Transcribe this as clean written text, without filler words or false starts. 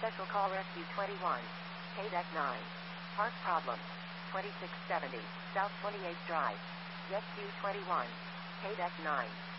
Special Call Rescue 21. KDEC 9. Park problem. 2670. South 28th Drive. Jet Q 21. KDEC 9.